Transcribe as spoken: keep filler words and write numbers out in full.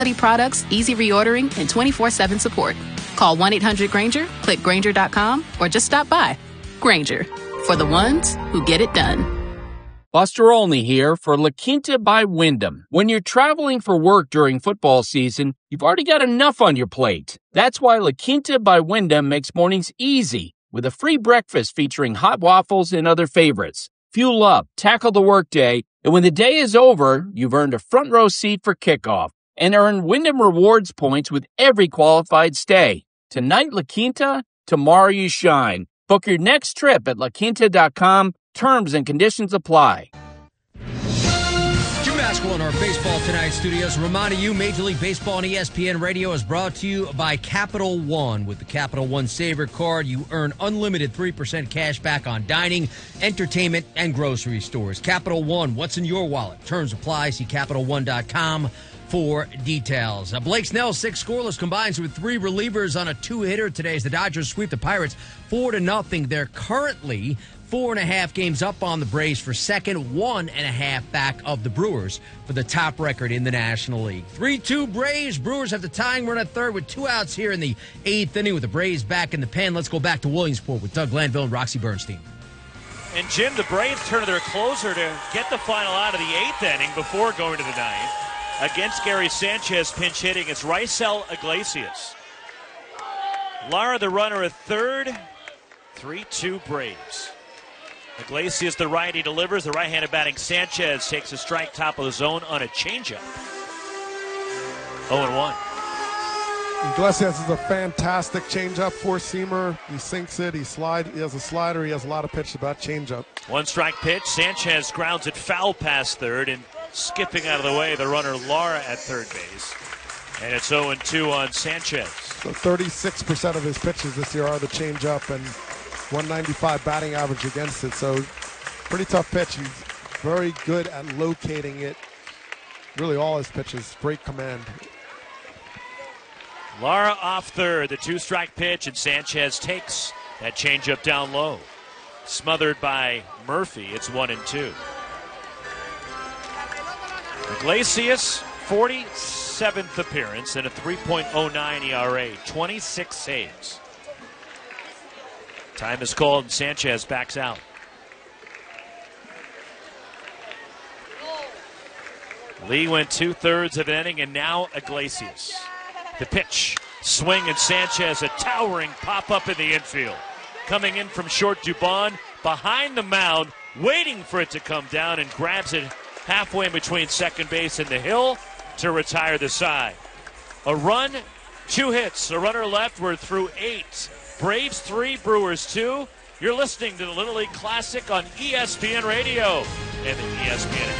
products, easy reordering, and twenty-four seven support. Call one eight hundred Granger, click Granger dot com, or just stop by. Granger, for the ones who get it done. Buster Olney here for La Quinta by Wyndham. When you're traveling for work during football season, you've already got enough on your plate. That's why La Quinta by Wyndham makes mornings easy with a free breakfast featuring hot waffles and other favorites. Fuel up, tackle the workday, and when the day is over, you've earned a front row seat for kickoff and earn Wyndham Rewards points with every qualified stay. Tonight, La Quinta, tomorrow you shine. Book your next trip at la quinta dot com. Terms and conditions apply. Jim Maskell in our Baseball Tonight studios. Reminding you, Major League Baseball and E S P N Radio is brought to you by Capital One. With the Capital One Saver Card, you earn unlimited three percent cash back on dining, entertainment, and grocery stores. Capital One, what's in your wallet? Terms apply. See Capital One dot com for details. Uh, Blake Snell, six scoreless, combines with three relievers on a two-hitter today as the Dodgers sweep the Pirates four to nothing. They're currently four and a half games up on the Braves for second, one and a half back of the Brewers for the top record in the National League. three two Braves. Brewers have the tying run at third with two outs here in the eighth inning with the Braves back in the pen. Let's go back to Williamsport with Doug Glanville and Roxy Bernstein. And Jim, the Braves turn to their closer to get the final out of the eighth inning before going to the ninth. Against Gary Sanchez, pinch hitting, it's Raisel Iglesias. Lara, the runner, at third. three two Braves. Iglesias, the righty, delivers. The right-handed batting Sanchez takes a strike top of the zone on a changeup. oh and one. Iglesias is a fantastic changeup four-seamer. He sinks it. He slide. He has a slider. He has a lot of pitches about changeup. One strike pitch. Sanchez grounds it foul past third, and skipping out of the way, the runner Lara at third base. And it's oh and two on Sanchez. So thirty-six percent of his pitches this year are the changeup, and one ninety-five batting average against it. So pretty tough pitch. He's very good at locating it. Really all his pitches. Great command. Lara off third, the two-strike pitch, and Sanchez takes that changeup down low. Smothered by Murphy. It's one and two. Iglesias, forty-seventh appearance and a three point oh nine E R A, twenty-six saves. Time is called and Sanchez backs out. Lee went two-thirds of an inning, and now Iglesias. The pitch, swing, and Sanchez, a towering pop-up in the infield. Coming in from short, Dubon behind the mound, waiting for it to come down, and grabs it halfway in between second base and the hill to retire the side. A run, two hits, a runner left. We're through eight. Braves three, Brewers two. You're listening to the Little League Classic on E S P N Radio and the E S P N